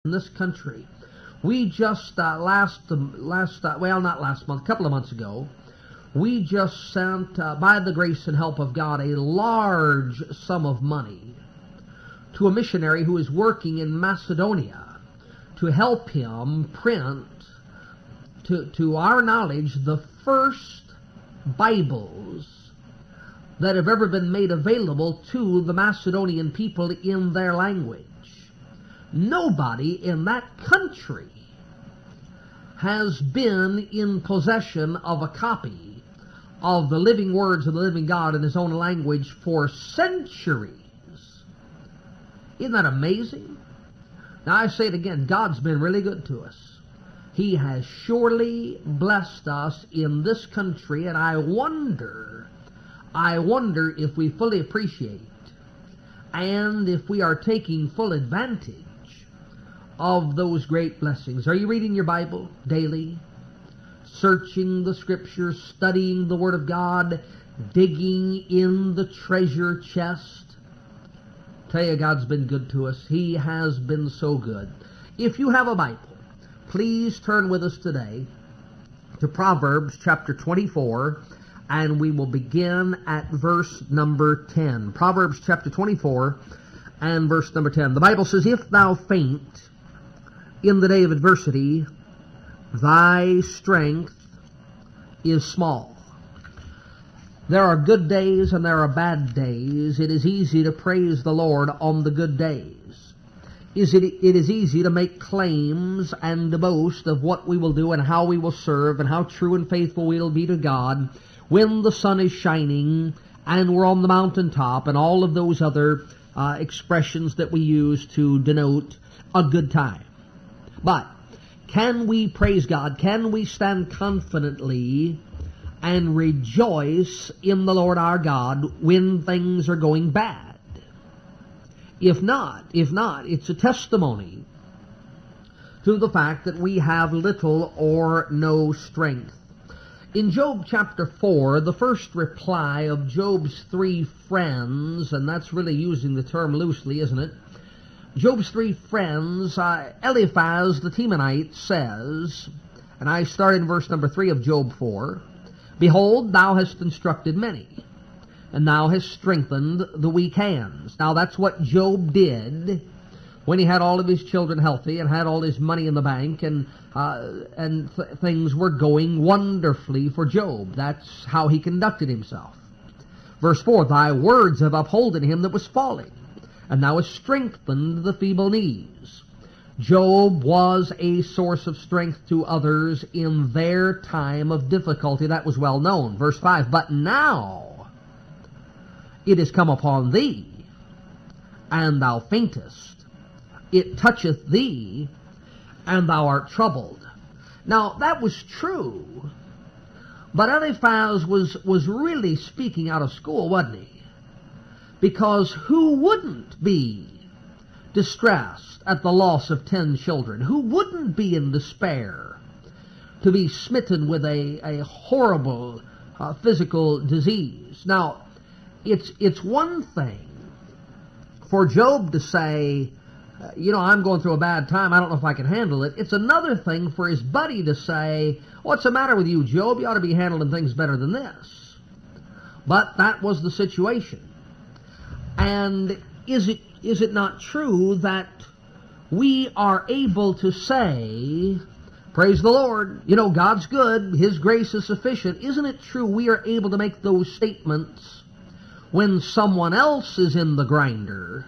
in this country. We just not last month, a couple of months ago, we just sent, by the grace and help of God, a large sum of money to a missionary who is working in Macedonia to help him print, to our knowledge, the first Bibles that have ever been made available to the Macedonian people in their language. Nobody in that country has been in possession of a copy of the living words of the living God in his own language for centuries. Isn't that amazing? Now I say it again, God's been really good to us. He has surely blessed us in this country, and I wonder if we fully appreciate and if we are taking full advantage of those great blessings. Are you reading your Bible daily? Searching the Scriptures, studying the Word of God, digging in the treasure chest? Tell you, God's been good to us. He has been so good. If you have a Bible, please turn with us today to Proverbs chapter 24, and we will begin at verse number 10. Proverbs chapter 24 and verse number 10. The Bible says, "If thou faint in the day of adversity, thy strength is small." There are good days and there are bad days. It is easy to praise the Lord on the good days. It is easy to make claims and to boast of what we will do and how we will serve and how true and faithful we will be to God when the sun is shining and we're on the mountaintop, and all of those other expressions that we use to denote a good time. But can we praise God? Can we stand confidently and rejoice in the Lord our God when things are going bad? If not, it's a testimony to the fact that we have little or no strength. In Job chapter 4, the first reply of Job's three friends, and that's really using the term loosely, isn't it? Job's three friends, Eliphaz the Temanite says, and I start in verse number 3 of Job 4, "Behold, thou hast instructed many, and thou hast strengthened the weak hands." Now that's what Job did when he had all of his children healthy and had all his money in the bank, and things were going wonderfully for Job. That's how he conducted himself. Verse 4, "Thy words have upholden him that was falling, and thou hast strengthened the feeble knees." Job was a source of strength to others in their time of difficulty. That was well known. Verse 5, "But now it is come upon thee, and thou faintest. It toucheth thee, and thou art troubled." Now, that was true, but Eliphaz was really speaking out of school, wasn't he? Because who wouldn't be distressed at the loss of 10 children? Who wouldn't be in despair to be smitten with a horrible physical disease? Now, it's one thing for Job to say, I'm going through a bad time, I don't know if I can handle it. It's another thing for his buddy to say, "What's the matter with you, Job? You ought to be handling things better than this." But that was the situation. And is it not true that we are able to say, "Praise the Lord, God's good, His grace is sufficient"? Isn't it true we are able to make those statements when someone else is in the grinder?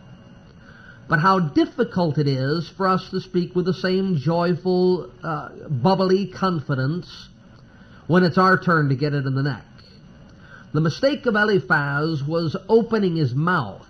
But how difficult it is for us to speak with the same joyful, bubbly confidence when it's our turn to get it in the neck. The mistake of Eliphaz was opening his mouth.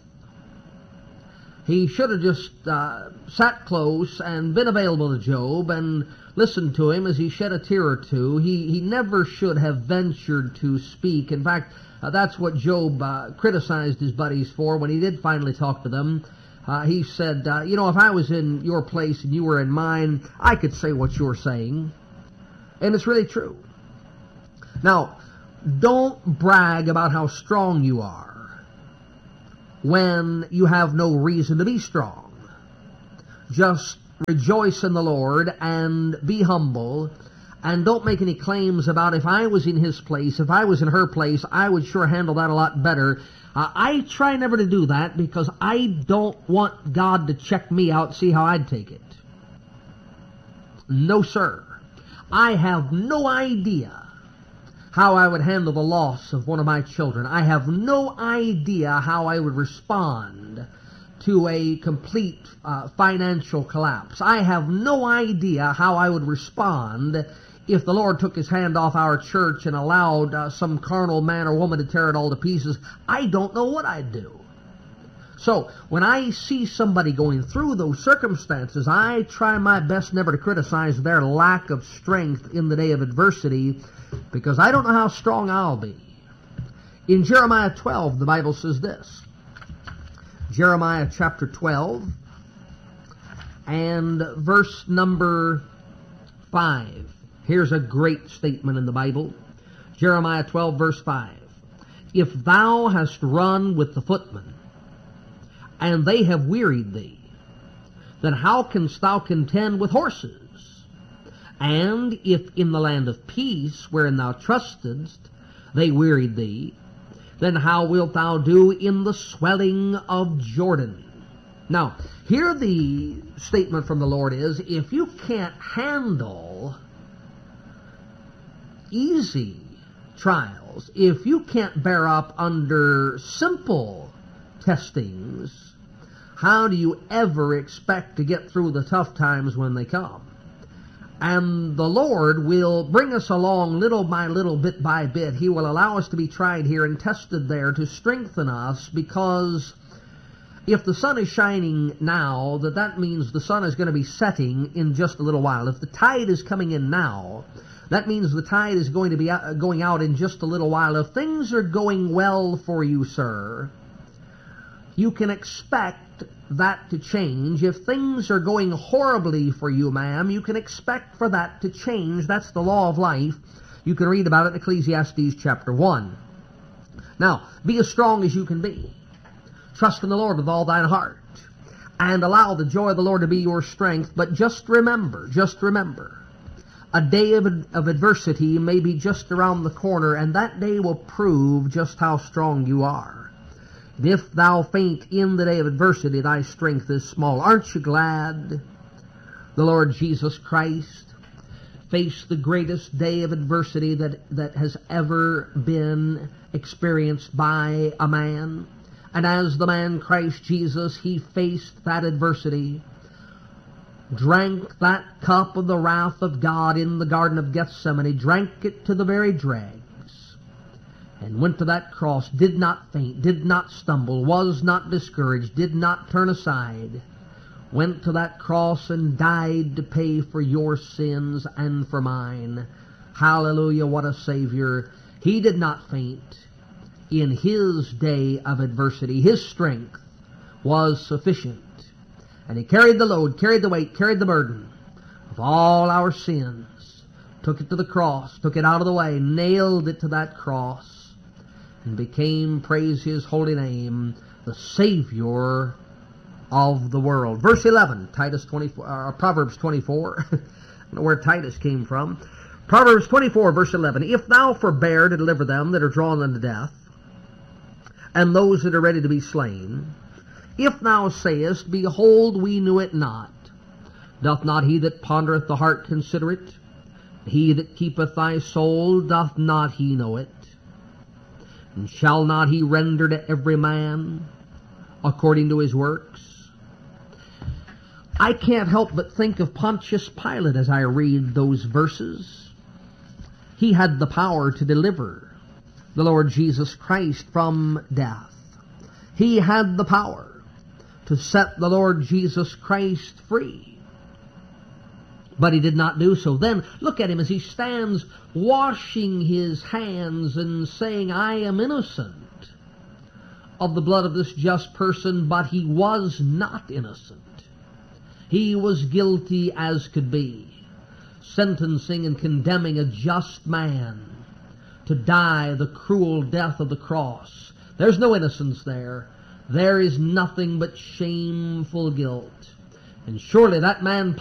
He should have just sat close and been available to Job and listened to him as he shed a tear or two. He never should have ventured to speak. In fact, that's what Job criticized his buddies for when he did finally talk to them. He said, if I was in your place and you were in mine, I could say what you're saying. And it's really true. Now, don't brag about how strong you are when you have no reason to be strong. Just rejoice in the Lord and be humble, and don't make any claims about if I was in his place, if I was in her place, I would sure handle that a lot better. I try never to do that because I don't want God to check me out, see how I'd take it. No, sir. I have no idea how I would handle the loss of one of my children. I have no idea how I would respond to a complete financial collapse. I have no idea how I would respond if the Lord took his hand off our church and allowed some carnal man or woman to tear it all to pieces. I don't know what I'd do. So, when I see somebody going through those circumstances, I try my best never to criticize their lack of strength in the day of adversity, because I don't know how strong I'll be. In Jeremiah 12, the Bible says this. Jeremiah chapter 12 and verse number 5. Here's a great statement in the Bible. Jeremiah 12, verse 5. If thou hast run with the footmen, and they have wearied thee, then how canst thou contend with horses? And if in the land of peace, wherein thou trustedst, they wearied thee, then how wilt thou do in the swelling of Jordan? Now, here the statement from the Lord is, if you can't handle easy trials, if you can't bear up under simple testings, how do you ever expect to get through the tough times when they come? And the Lord will bring us along little by little, bit by bit. He will allow us to be tried here and tested there to strengthen us, because if the sun is shining now, that means the sun is going to be setting in just a little while. If the tide is coming in now, that means the tide is going to be going out in just a little while. If things are going well for you, sir, you can expect that to change. If things are going horribly for you, ma'am, you can expect for that to change. That's the law of life. You can read about it in Ecclesiastes chapter 1. Now, be as strong as you can be. Trust in the Lord with all thine heart, and allow the joy of the Lord to be your strength. But just remember, a day of adversity may be just around the corner, and that day will prove just how strong you are. And if thou faint in the day of adversity, thy strength is small. Aren't you glad the Lord Jesus Christ faced the greatest day of adversity that has ever been experienced by a man? And as the man Christ Jesus, he faced that adversity, drank that cup of the wrath of God in the Garden of Gethsemane, drank it to the very dregs, and went to that cross, did not faint, did not stumble, was not discouraged, did not turn aside, went to that cross and died to pay for your sins and for mine. Hallelujah, what a Savior. He did not faint in his day of adversity. His strength was sufficient. And he carried the load, carried the weight, carried the burden of all our sins, took it to the cross, took it out of the way, nailed it to that cross, and became, praise his holy name, the Savior of the world. Verse 11, Proverbs 24. I don't know where Titus came from. Proverbs 24, verse 11. If thou forbear to deliver them that are drawn unto death, and those that are ready to be slain, if thou sayest, behold, we knew it not, doth not he that pondereth the heart consider it? He that keepeth thy soul, doth not he know it? And shall not he render to every man according to his works? I can't help but think of Pontius Pilate as I read those verses. He had the power to deliver the Lord Jesus Christ from death. He had the power to set the Lord Jesus Christ free. But he did not do so. Then look at him as he stands washing his hands and saying, I am innocent of the blood of this just person, but he was not innocent. He was guilty as could be, sentencing and condemning a just man to die the cruel death of the cross. There's no innocence there. There is nothing but shameful guilt. And surely that man